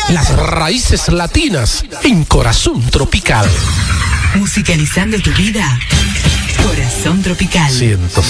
Las raíces latinas en Corazón Tropical. Musicalizando tu vida. Corazón Tropical.